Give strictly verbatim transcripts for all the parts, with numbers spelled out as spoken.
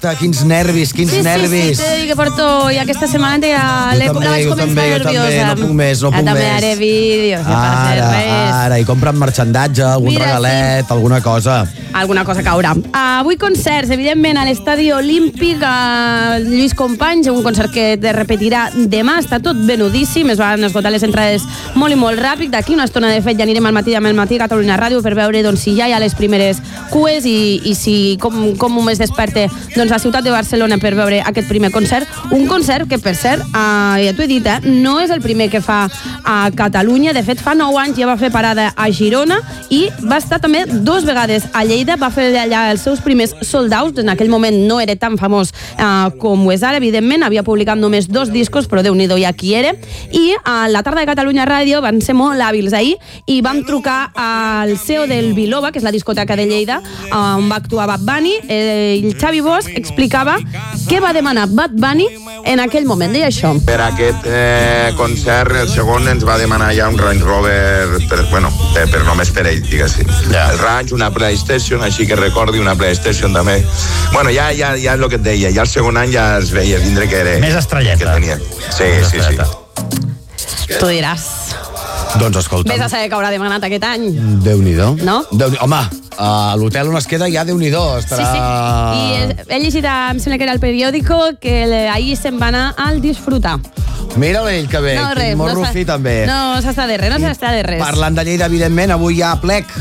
Quins nervis, quins sí, nervis. Sí, sí, sí, que porto... I aquesta setmana ja la vaig començar nerviosa. Jo també, no puc més, no puc també més. També vídeos, no ara, passa res. Ara, i compren marxandatge, algun Mira, regalet, sí. alguna cosa. Alguna cosa caurà. Avui concerts, evidentment, a l'Estadi Olímpic, a Lluís Companys, un concert que es repetirà demà, està tot venudíssim, es van esgotar les entrades molt i molt ràpid. D'aquí una estona, de fet, ja anirem al matí amb el matí a Catalunya Ràdio per veure doncs, si ja hi ha les primeres cues i, i si com, com es desperte doncs, la ciutat de Barcelona per veure aquest primer concert. Un concert que, per cert, eh, ja t'ho he dit, eh, no és el primer que fa a Catalunya. De fet, fa nou anys ja va fer parada a Girona i va estar també dos vegades a Lleida. Va fer allà els seus primers sold outs. En aquell moment no era tan famós eh, com ho és ara, evidentment. Havia publicat només dos discos, però Déu-n'hi-do ja qui era. I a la tarda de Catalunya Ràdio van ser molt hàbils ahir i vam trucar al C E O del Biloba, que és la discoteca de Lleida, on va actuar Bad Bunny. Eh, el Xavi Bosch explicava què va demanar Bad Bunny en aquell moment. Deia això. Per aquest eh, concert, el segon ens va demanar ja un Range Rover, per, bueno, per, per només per ell, diguéssim. Yeah. El Range, una PlayStation, així que recordi una PlayStation també. Bueno, ja, ja, ja és el que et deia, ja el segon any ja es veia vindre que era... Més estrelleta. Que tenia. Sí, Més sí, estrelleta. sí. Tu diràs. Doncs escolta. Vés a saber que haurà demanat aquest any. Déu-n'hi-do. No? Déu Home, a l'hotel on es queda ja Déu-n'hi-do. Estarà... Sí, sí. I he llegit, em sembla que era el periòdico, que ahir se'n va anar al disfrutar. Mira ell que bé, no, quin morro fi també. No s'està de res, no s'està de res. Parlant de Lleida, evidentment, avui hi ha plec.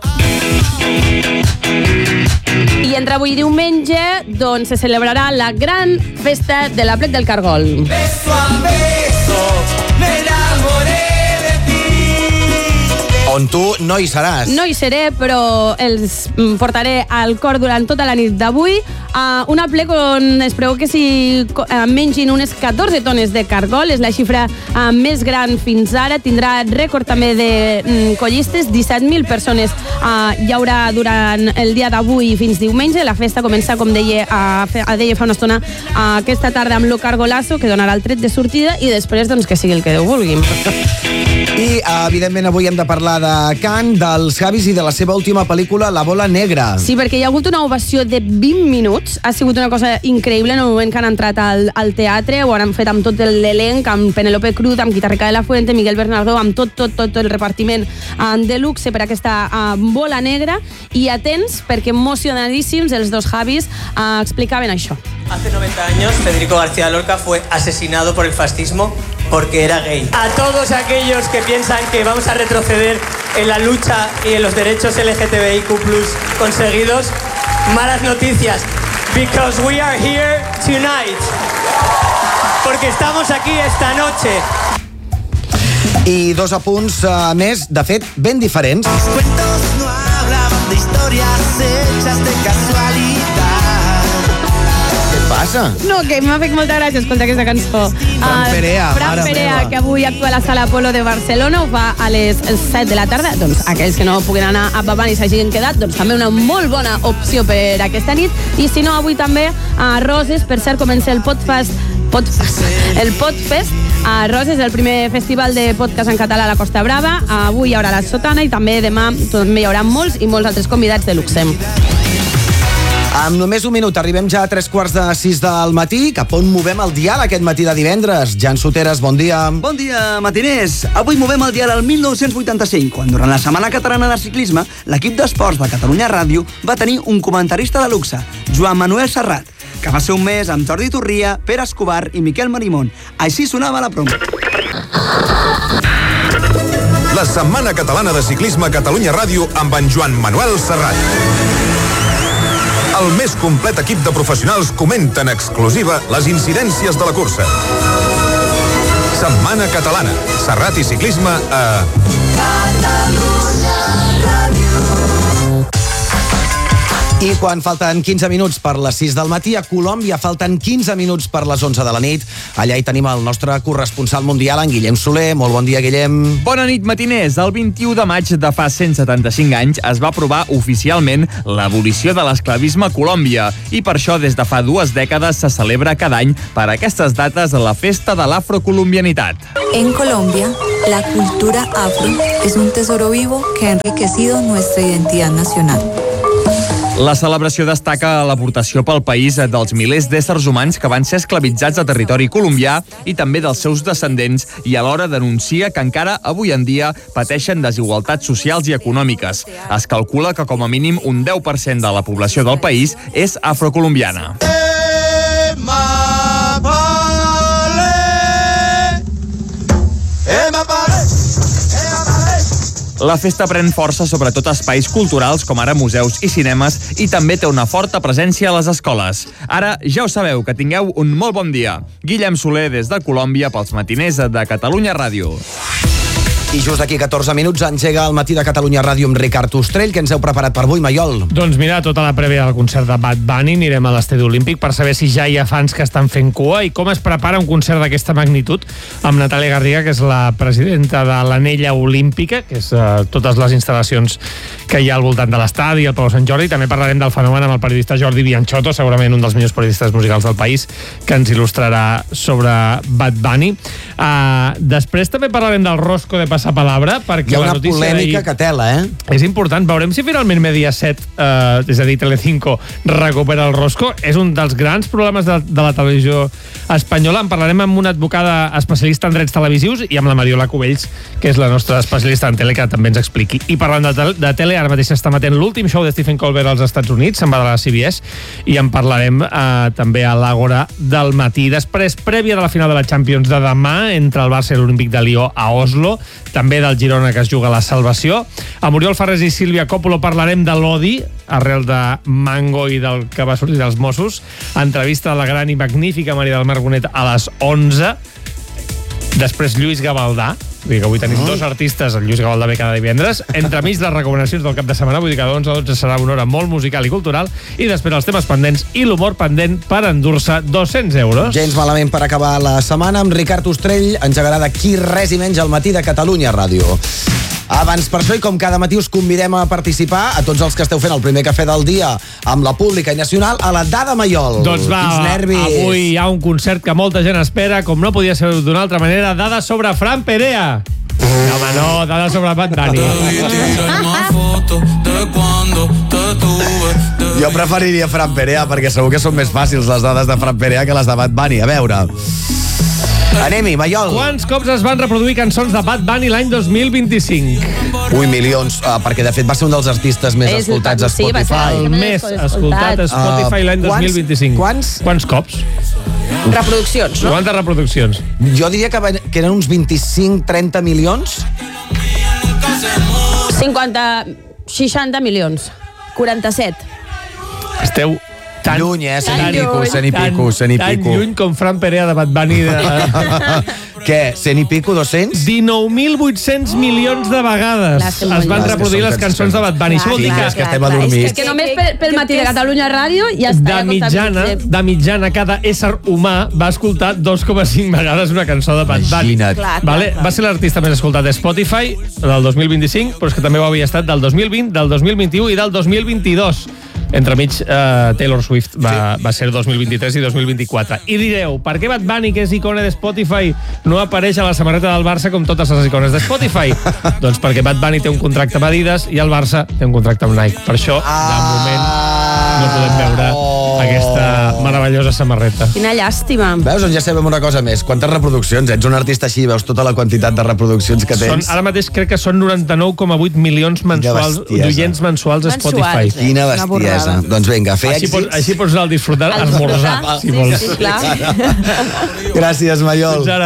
I entre avui i diumenge, doncs, se celebrarà la gran festa de la Plec del Cargol. Beso a beso, me enamoré de ti. On tu no hi seràs. No hi seré, però els portaré al cor durant tota la nit d'avui a una plec on es preveu que s'hi mengin unes catorze tones de cargol. És la xifra uh, més gran fins ara. Tindrà rècord també de um, collistes. disset mil persones uh, hi haurà durant el dia d'avui fins diumenge. La festa comença, com deia, a, a deia fa una estona, uh, aquesta tarda amb lo cargolasso, que donarà el tret de sortida, i després doncs, que sigui el que Déu vulgui. I, evidentment, avui hem de parlar de Cannes, dels Javis i de la seva última pel·lícula, La bola negra. Sí, perquè hi ha hagut una ovació de vint minuts. Ha sigut una cosa increïble en el moment que han entrat al, al teatre. Ho han fet amb tot l'elenc, amb Penélope Cruz, amb Guitarrica de la Fuente, Miguel Bernardo, amb tot, tot, tot, tot el repartiment de luxe per aquesta uh, bola negra. I atents, perquè emocionadíssims, els dos Javis uh, explicaven això. Hace noventa años, Federico García Lorca fue asesinado por el fascismo porque era gay. A todos aquellos que piensan que vamos a retroceder en la lucha y en los derechos L G T B I Q plus conseguidos, malas noticias, because we are here tonight. Porque estamos aquí esta noche. I dos apunts uh, més, de fet, ben diferents. Los cuentos no hablaban de historias hechas de casualidad. Passa? No, que m'ha fet molta gràcia escoltar aquesta cançó. Fran Perea, uh, Fran mare Perea, meva. que avui actua a la Sala Apolo de Barcelona, ho fa a les set de la tarda. Doncs aquells que no puguin anar a Babant i s'hagin quedat, doncs també una molt bona opció per aquesta nit. I si no, avui també a Roses, per cert, comença el Podfest, Podfest, el Podfest a Roses, el primer festival de podcast en català a la Costa Brava. Avui hi haurà la Sotana i també demà també hi haurà molts i molts altres convidats de luxe. Amb només un minut arribem ja a tres quarts de sis del matí. Cap on movem el dial aquest matí de divendres? Jan Soteres, bon dia. Bon dia, matiners. Avui movem el dial al mil nou-cents vuitanta-cinc, quan durant la Setmana Catalana de Ciclisme l'equip d'esports de Catalunya Ràdio va tenir un comentarista de luxe, Joan Manuel Serrat, que va ser un mes amb Jordi Turria, Pere Escobar i Miquel Marimón. Així sonava la promo. La Setmana Catalana de Ciclisme a Catalunya Ràdio amb en Joan Manuel Serrat. El més complet equip de professionals comenta en exclusiva les incidències de la cursa. Setmana Catalana. Serrat i ciclisme a... Catalunya Ràdio. I quan falten quinze minuts per les sis del matí, a Colòmbia falten quinze minuts per les onze de la nit. Allà hi tenim el nostre corresponsal mundial, en Guillem Soler. Molt bon dia, Guillem. Bona nit, matiners. El vint-i-u de maig de fa cent setanta-cinc anys es va aprovar oficialment l'abolició de l'esclavisme a Colòmbia. I per això, des de fa dues dècades, se celebra cada any per aquestes dates la festa de l'afrocolombianitat. En Colombia, la cultura afro es un tesoro vivo que ha enriquecido nuestra identidad nacional. La celebració destaca l'aportació pel país dels milers d'éssers humans que van ser esclavitzats a territori colombià i també dels seus descendents, i alhora denuncia que encara avui en dia pateixen desigualtats socials i econòmiques. Es calcula que com a mínim un deu per cent de la població del país és afrocolombiana. La festa pren força sobretot a espais culturals com ara museus i cinemes i també té una forta presència a les escoles. Ara ja ho sabeu, que tingueu un molt bon dia. Guillem Soler des de Colòmbia pels matiners de Catalunya Ràdio. I just d'aquí catorze minuts engega el Matí de Catalunya Ràdio amb Ricard Ostrell. Què ens heu preparat per avui, Maiol? Doncs mira, tota la prèvia del concert de Bad Bunny, anirem a l'Estadi Olímpic per saber si ja hi ha fans que estan fent cua i com es prepara un concert d'aquesta magnitud, amb Natàlia Garriga, que és la presidenta de l'Anella Olímpica, que és uh, totes les instal·lacions que hi ha al voltant de l'estadi, al Palau Sant Jordi. També parlarem del fenomen amb el periodista Jordi Bianchotto, segurament un dels millors periodistes musicals del país, que ens il·lustrarà sobre Bad Bunny. Uh, després també parlarem del Rosco de Passapalabra, perquè hi ha una la notícia polèmica d'ahir que tela, eh? és important. Veurem si finalment Mediaset, eh, és a dir, Telecinco, recupera el Rosco. És un dels grans problemes de, de la televisió espanyola. En parlarem amb una advocada especialista en drets televisius i amb la Mariola Cubells, que és la nostra especialista en tele, que també ens expliqui. I parlant de, tele, de tele, ara mateix està emetent l'últim show de Stephen Colbert als Estats Units, se'n va de la C B S, i en parlarem eh, també a l'Àgora del matí. Després, prèvia de la final de la Champions de demà, entre el Barça i l'Olímpic de Lió a Oslo, també del Girona, que es juga la salvació. A Oriol Ferrés i Sílvia Coppola parlarem de l'odi arrel de Mango i del que va sortir dels Mossos. Entrevista a la gran i magnífica Maria del Mar Bonet a les onze. Després Lluís Gavaldà. Vull dir que avui tenim oh. dos artistes, el Lluís Gavaldà ve cada divendres. Entremig les recomanacions del cap de setmana, vull dir que de onze a dotze serà una hora molt musical i cultural, i després els temes pendents i l'humor pendent per endur-se dos-cents euros. Gens malament per acabar la setmana. Amb Ricard Ostrell engegarà d'aquí res i menys al Matí de Catalunya Ràdio. Abans per això, i com cada matí us convidem a participar, a tots els que esteu fent el primer cafè del dia amb la pública i nacional, a la Dada Maiol. Doncs va, avui hi ha un concert que molta gent espera, com no podia ser d'una altra manera, dada sobre Fran Perea. No, home, no, dada sobre Bad Bunny. Jo preferiria Fran Perea, perquè segur que són més fàcils les dades de Fran Perea que les de Bad Bunny. A veure... Anem-hi, Maiol. Quants cops es van reproduir cançons de Bad Bunny l'any dos mil vint-i-cinc? Ui, milions, uh, perquè de fet va ser un dels artistes més és escoltats a Spotify. Sí, el més escoltat a Spotify uh, l'any dos mil vint-i-cinc. Quants? Quants cops? Reproduccions, no? Quantes reproduccions? Jo diria que, que eren uns vint-i-cinc trenta milions. cinquanta, seixanta milions. quaranta-set. Esteu... Tan, lluny, eh? Cent i pico, cent i pico, cent i pico. Tan lluny com Fran Perea de Bad Bunny. De... Què? Cent i pico, dos-cents? dinou mil vuit-cents milions de vegades es van reproduir les cançons de Bad Bunny. Clar, clar, és que estem adormits. És que només pel Matí de Catalunya Ràdio ja està. De mitjana, de mitjana, cada ésser humà va escoltar dos coma cinc vegades una cançó de Bad Bunny. Vale? Va ser l'artista més escoltat de Spotify del dos mil vint-i-cinc, però és que també ho havia estat del dos mil vint, del dos mil vint-i-u i del dos mil vint-i-dos. Entremig, uh, Taylor Swift va, sí. va ser dos mil vint-i-tres i dos mil vint-i-quatre. I direu, per què Bad Bunny, que és icona de Spotify, no apareix a la samarreta del Barça com totes les icones de Spotify? Doncs perquè Bad Bunny té un contracte amb Adidas i el Barça té un contracte amb Nike. Per això, ah. de moment, no podem veure oh. aquesta meravellosa samarreta. Quina llàstima. Veus, doncs ja sabem una cosa més. Quantes reproduccions? Ets un artista així, veus tota la quantitat de reproduccions que tens? Són, ara mateix crec que són noranta-nou coma vuit milions mensuals, d'oients mensuals a Spotify. Quina bestiesa. Doncs vinga, fer així èxits. Pots, així pots anar al disfrutar, a esmorzar, si sí, vols. Sí, clar. Gràcies, Maiol. Fins ara.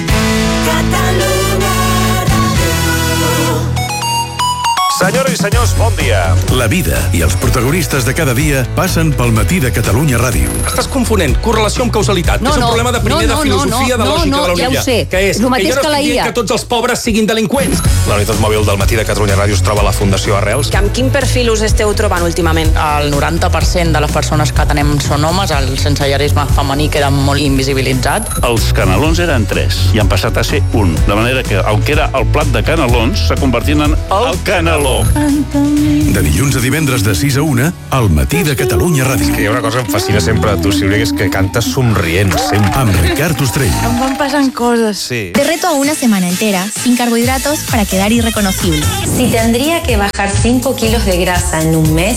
Senyores i senyors, bon dia. La vida i els protagonistes de cada dia passen pel Matí de Catalunya Ràdio. Estàs confonent correlació amb causalitat. No, és un no, problema de primer no, no, de filosofia, no, no, de lògica no, de la ja ho sé. Que és, Lo mateix que jo no que la estic I A. dient que tots els pobres siguin delinqüents. La unitat mòbil del Matí de Catalunya Ràdio es troba a la Fundació Arrels. Que amb quin perfil us esteu trobant últimament? El noranta per cent de les persones que atenem són homes, el sensellarisme femení queda molt invisibilitzat. Els canelons eren tres i han passat a ser un. De manera que el que era el plat de canelons s'ha convertit en el caneló. De dilluns a divendres de sis a una, al Matí de Catalunya Ràdio. És que hi ha una cosa que em fascina sempre de tu, Sílvia, que és que cantes somrient, sempre. Amb Ricard Ostrell. Em van pasando cosas. Sí. Te reto a una semana entera sin carbohidratos para quedar irreconocible. Si tendría que bajar cinco kilos de grasa en un mes,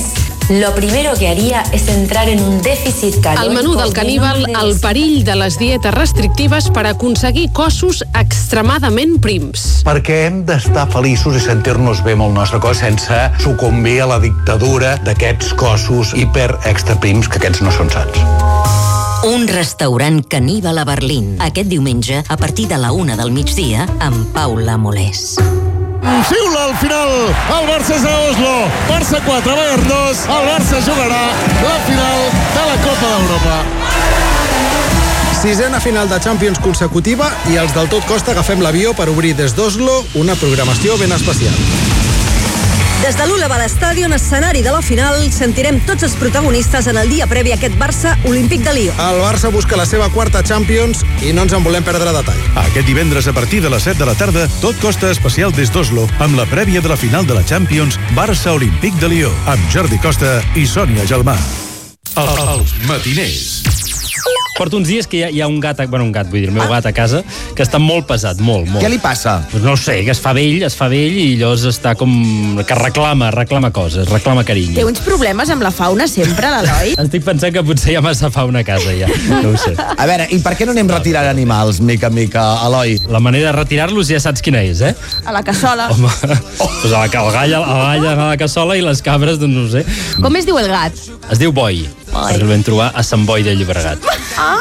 lo primero que haría es entrar en un déficit calórico. El menú del caníbal, el perill de les dietes restrictives per aconseguir cossos extremadament prims. Perquè hem d'estar feliços i sentir-nos bé amb el nostre cos sense sucumbir a la dictadura d'aquests cossos hiper extra prims, que aquests no són sants. Un restaurant caníbal a Berlín. Aquest diumenge, a partir de la una del migdia, amb Paula Molés. Xiula al final, el Barça és a Oslo, Barça quatre, Bayern dos, el Barça jugarà la final de la Copa d'Europa. Sisena final de Champions consecutiva i els del tot costa agafem l'avió per obrir des d'Oslo una programació ben especial. Des de l'Uleva Stadion, escenari de la final, sentirem tots els protagonistes en el dia previ a aquest Barça Olímpic de Lió. El Barça busca la seva quarta Champions i no ens en volem perdre detall. Aquest divendres a partir de les set de la tarda, tot costa especial des d'Oslo, amb la prèvia de la final de la Champions Barça Olímpic de Lió, amb Jordi Costa i Sònia Gelmà. Els matiners. Porto uns dies que hi ha, hi ha un gat, bueno, un gat, vull dir, el meu gat a casa, que està molt pesat, molt, molt. Què li passa? Pues no ho sé, que es fa vell, es fa vell i llavors està com... que reclama, reclama coses, reclama carinyo. Té uns problemes amb la fauna sempre, l'Eloi? Estic pensant que potser hi ha massa fauna a casa, ja. No ho sé. A veure, i per què no anem retirant animals, mica en mica, Eloi? La manera de retirar-los ja saps quina és, eh? A la cassola. Home, oh. pues a la, el gall, el gall a la cassola i les cabres, doncs no ho sé. Com es diu el gat? Es diu Boi, perquè el vam trobar a Sant Boi de Llobregat. Ah!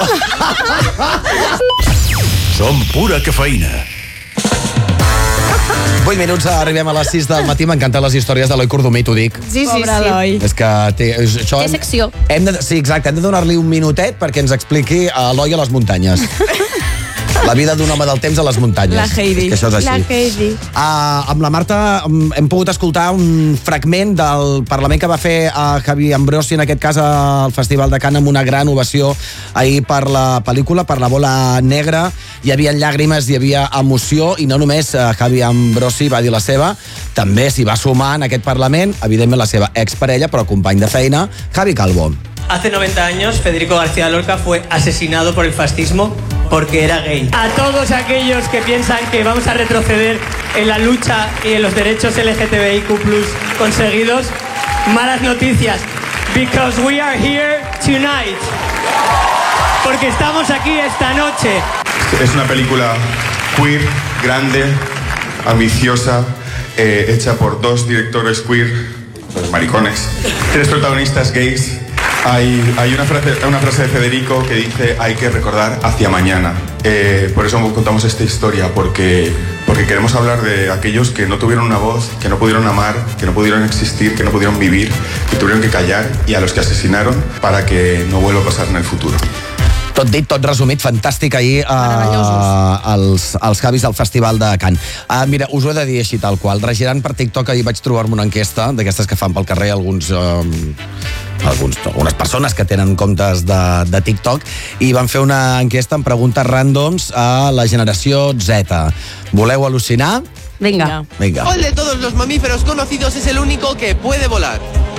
Som pura cafeïna. vuit minuts, arribem a les sis del matí. M'encanten les històries d'Eloi Cordomí, t'ho dic. Sí, sí, sí. És que té... Això Té secció. Hem de, sí, exacte, hem de donar-li un minutet perquè ens expliqui a Eloi a les muntanyes. La vida d'un home del temps a les muntanyes. La Heidi. És que això és així. La Heidi. Uh, amb la Marta um, hem pogut escoltar un fragment del Parlament que va fer a uh, Javi Ambrosi, en aquest cas al Festival de Cannes, amb una gran ovació ahir per la pel·lícula, per La bola negra. Hi havia llàgrimes, hi havia emoció, i no només uh, Javi Ambrosi va dir la seva, també s'hi va sumar en aquest Parlament, evidentment la seva exparella, però company de feina, Javi Calvo. Hace noventa años, Federico García Lorca fue asesinado por el fascismo porque era gay. A todos aquellos que piensan que vamos a retroceder en la lucha y en los derechos L G T B I Q plus conseguidos, malas noticias, because we are here tonight. Porque estamos aquí esta noche. Es una película queer, grande, ambiciosa, eh, hecha por dos directores queer, pues maricones, tres protagonistas gays. Hay, hay una, frase, una frase de Federico que dice: hay que recordar hacia mañana. Eh, por eso contamos esta historia, porque, porque queremos hablar de aquellos que no tuvieron una voz, que no pudieron amar, que no pudieron existir, que no pudieron vivir, que tuvieron que callar, y a los que asesinaron para que no vuelva a pasar en el futuro. Tot dit, tot resumit, fantàstic ahir uh, els, els Javis del Festival de Cannes. Uh, mira, us ho he de dir així tal qual. Regirant per TikTok, ahir vaig trobar-me una enquesta d'aquestes que fan pel carrer alguns... Uh, alguns, algunes persones que tenen comptes de, de TikTok, i van fer una enquesta amb preguntes ràndoms a la generació Z. Voleu al·lucinar? Venga. Venga. ¿Cuál de todos los mamíferos conocidos es el único que puede volar?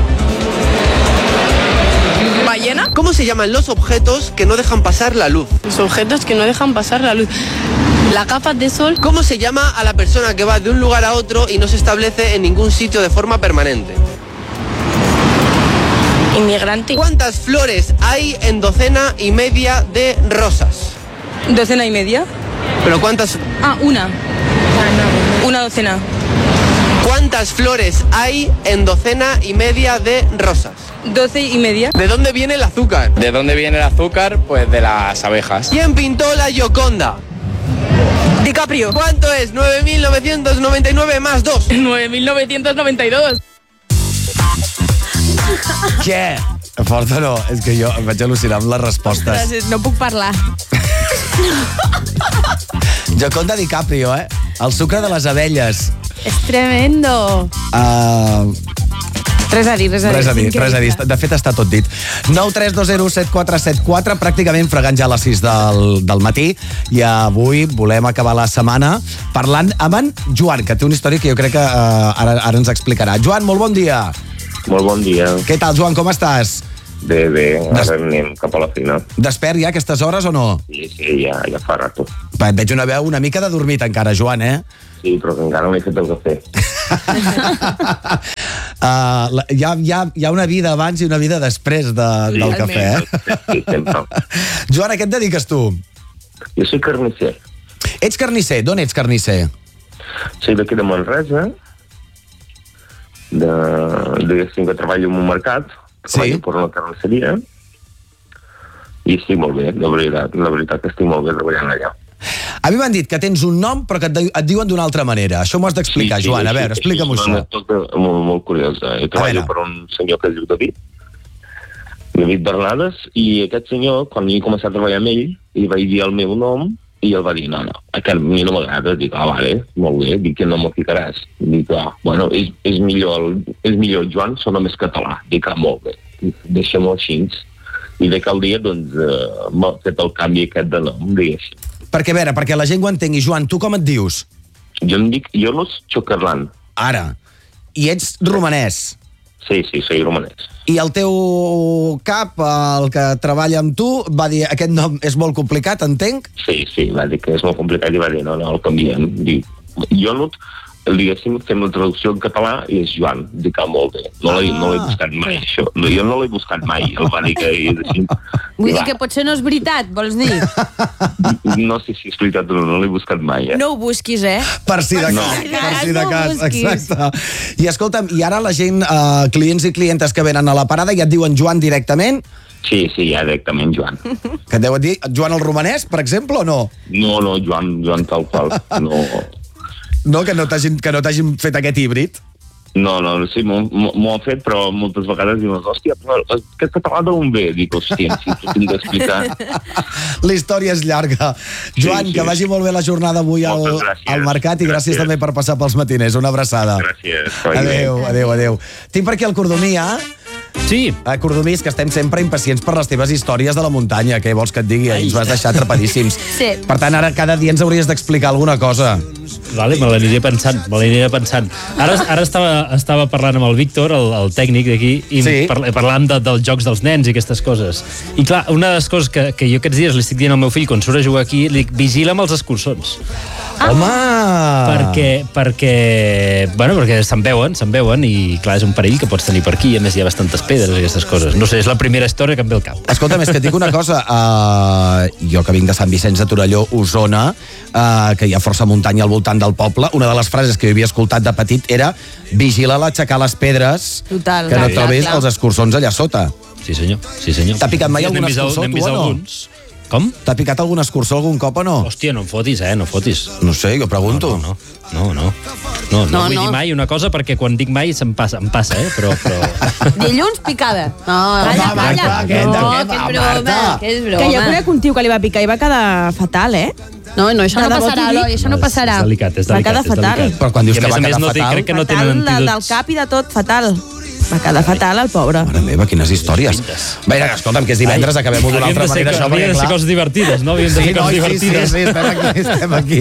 ¿Ballena? ¿Cómo se llaman los objetos que no dejan pasar la luz? Los objetos que no dejan pasar la luz. Las gafas de sol. ¿Cómo se llama a la persona que va de un lugar a otro y no se establece en ningún sitio de forma permanente? Inmigrante. ¿Cuántas flores hay en docena y media de rosas? ¿Docena y media? ¿Pero cuántas? Ah, una. Una docena. ¿Cuántas flores hay en docena y media de rosas? Doce y media. ¿De dónde viene el azúcar? ¿De dónde viene el azúcar? Pues de las abejas. ¿Quién pintó la Gioconda? DiCaprio. ¿Cuánto es nueve mil novecientos noventa y nueve más dos? nueve mil novecientos noventa y dos. Què? Forta no, és que jo em vaig al·lucinar amb les respostes. No puc parlar. Gioconda DiCaprio, eh? El sucre de les abelles. És tremendo. Uh... Res a dir, res a dir. Res a dir, res a dir. De fet, està tot dit. nou tres dos zero set quatre set quatre, pràcticament fregant ja a les sis del, del matí, i avui volem acabar la setmana parlant amb en Joan, que té una història que jo crec que uh, ara, ara ens explicarà. Joan, molt bon dia. Molt bon dia. Què tal, Joan, com estàs? Bé, bé, ara Des... anem cap a la feina. Despert ja a aquestes hores o no? Sí, sí, ja, ja fa rato. Et veig una veu una mica de dormit encara, Joan, eh? sí, però que encara no he fet el cafè. Uh, la, hi, ha, hi, ha, hi ha una vida abans i una vida després de, sí, del cafè, eh? Sí, sempre. Joan, a què et dediques tu? Jo soy carnisser. Ets carnisser? D'on ets carnisser? Soy d'aquí de Manresa, de, diguéssim que treballo en un mercat, treballo sí. per una carnisseria, i estic molt bé, la veritat, la veritat que estic molt bé treballant allà. A mi m'han dit que tens un nom però que et, et diuen d'una altra manera. Això m'ho has d'explicar, sí, sí, Joan. A veure, sí, explica'm-ho això. És molt, molt curiós. Jo treballo per un senyor que es diu David, David Bernades, i aquest senyor, quan jo he començat a treballar amb ell, li vaig dir el meu nom i ell va dir, no, no, aquest a mi no m'agrada. Dic, ah, vale, molt bé, dic que no m'ho ficaràs. Dic, ah, bueno, és, és, millor, és millor Joan, sona més català. Dic, ah, molt bé, deixa-m'ho així. I de cal dia, doncs, eh, m'ha fet el canvi aquest de nom, diguéssim. Perquè, a veure, perquè la gent ho entengui. Joan, tu com et dius? Jo em dic Ionos Chocarlan. Ara. I ets romanès? Sí, sí, soy romanès. I el teu cap, el que treballa amb tu, va dir, aquest nom és molt complicat, entenc? Sí, sí, va dir que és molt complicat i va dir, no, no, el canviem. Dic, Ionos, diguéssim, fem la traducció en català i és Joan. Dic, ah, molt bé. No l'he no buscat mai, això. No, jo no l'he buscat mai. El va dir que... Així, vull dir que potser no és veritat, vols dir? No sé si és veritat o no, no l'he buscat mai, eh? No ho busquis, eh? Per si de no. cas, per si de cas, exacte. I escolta'm, i ara la gent, eh, clients i clientes que venen a la parada ja et diuen Joan directament? Sí, sí, ja directament Joan. Que et deuen dir Joan el romanès, per exemple, o no? No, no, Joan, Joan tal qual. No... No, que no t'hagin que no t'hagin fet aquest híbrid? No, no, sí, m'ho han fet, però moltes vegades diuen, hòstia, però aquest català d'on ve? Dic, hòstia, si t'ho tinc d'explicar. La història és llarga. Joan, sí, sí. Que vagi molt bé la jornada avui al, al mercat i gràcies. gràcies també per passar pels matiners. Una abraçada. Gràcies. Adéu, adéu, adéu. Tinc per aquí el Cordomia. Sí. A Cordomís, que estem sempre impacients per les teves històries de la muntanya. Què vols que et digui? Ens vas deixar atrapadíssims. Sí. Per tant, ara cada dia ens hauries d'explicar alguna cosa. Vale, me l'aniré pensant, me l'aniré pensant. Ara, ara estava, estava parlant amb el Víctor, el, el tècnic d'aquí, i sí. parla, parlàvem de, dels jocs dels nens i aquestes coses. I clar, una de les coses que, que jo aquests dies li estic dient al meu fill quan surt a jugar aquí, li dic, vigila amb els escurçons. Ah. Home! Perquè, perquè, bueno, perquè se'n veuen, se'n veuen, i clar, és un perill que pots tenir per aquí, i a més hi ha bastantes pedres i aquestes coses. No sé, és la primera història que em ve al cap. Escolta, més que et dic una cosa, uh, jo que vinc de Sant Vicenç de Torelló, Osona, uh, que hi ha força muntanya al voltant del poble, una de les frases que jo havia escoltat de petit era vigila l'aixecar les pedres. Total, que no clar, trobis clar. els escurçons allà sota. Sí senyor, sí senyor. T'ha picat mai algun escurçó, tu, o no? Alguns. Com? T'ha picat algun escurçó algun cop o no? Hòstia, no em fotis, eh, no fotis. No sé, jo pregunto. No, no, no. No, no, no, no vull no. dir mai una cosa perquè quan dic mai se'm passa, em passa, eh, però... però... Dilluns picada. No, calla, calla. Aquest, no, que és broma, que és broma. Que jo conec un tio que li va picar i va quedar fatal, eh? No, no, això no, no passarà, Eloi, això no, no passarà. És delicat, és delicat. Va quedar fatal. Però quan dius que va quedar no fatal... Crec que no fatal tenen antídots. Del cap i de tot, fatal. Va quedar fatal, el pobre. Mare meva, quines històries. Bé, escolta'm, que és divendres, acabem-ho d'una altra manera. Això, havien de ser coses divertides, no? Havien de ser coses divertides. Sí, sí, estem aquí, estem aquí.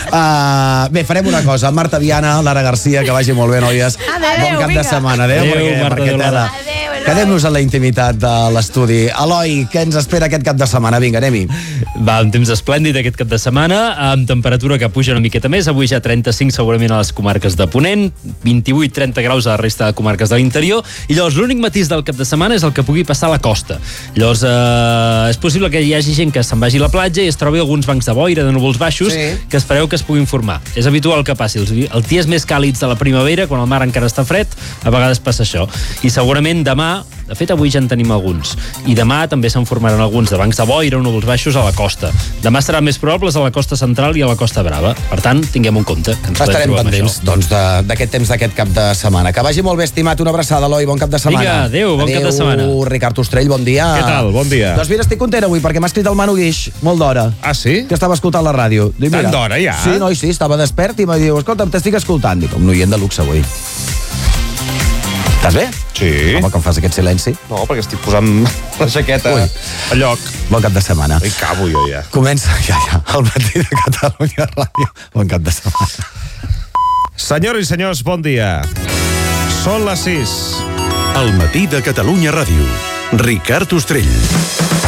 Uh, bé, farem una cosa. Marta Viana, Lara Garcia, que vagi molt bé, noies. Adéu, bon cap vinga. de setmana. Adéu, Adéu, perquè, Marta perquè Viana. quedem-nos a la intimitat de l'estudi. Eloi, què ens espera aquest cap de setmana? Vinga, anem-hi. Va, un temps esplèndid aquest cap de setmana, amb temperatura que puja una miqueta més. Avui ja trenta-cinc segurament a les comarques de Ponent, vint-i-vuit trenta graus a la resta de comarques de l'interior, i llavors l'únic matís del cap de setmana és el que pugui passar a la costa. Llavors eh, és possible que hi hagi gent que se'n vagi a la platja i es trobi alguns bancs de boira, de núvols baixos, sí. que espereu que es puguin formar. És habitual que passi. Els, els dies més càlids de la primavera, quan el mar encara està fred, a vegades passa això. I segurament demà, de fet avui ja en tenim alguns, i demà també se'n formaran alguns de bancs de boira o núvols baixos a la costa. Demà seran més probables a la costa central i a la costa brava. Per tant, tinguem un compte. Que ens estarem pendents doncs, d'aquest temps d'aquest cap de setmana. Que vagi molt bé, estimat. Una abraçada, Eloi. Bon cap de setmana. Vinga, adéu, bon adéu, cap de setmana. Ricard Ostrell, bon dia. Què tal? Bon dia. Doncs mira, estic content avui perquè m'ha escrit el Manu Guix, molt d'hora. Ah, sí? Que estava escoltant la ràdio. Dic, Tant d'hora, ja? Sí, noi, sí, estava despert i em diu, escolta'm, t'estic escoltant. Dic, un oient de luxe avui. Estàs bé? Sí. Home, que em fas aquest silenci. No, perquè estic posant la jaqueta Ui. a lloc. Bon cap de setmana. Hi cabo jo, ja. Comença, ja, ja, el matí de Catalunya Ràdio. Bon cap de setmana. Senyores i senyors, bon dia. Són les sis. El matí de Catalunya Ràdio. Ricard Ostrell.